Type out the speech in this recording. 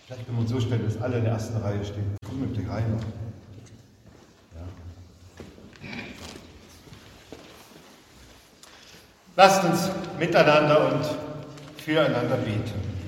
Vielleicht können wir uns so stellen, dass alle in der ersten Reihe stehen. Kommen wir gleich rein. Ja. Lasst uns miteinander und füreinander beten.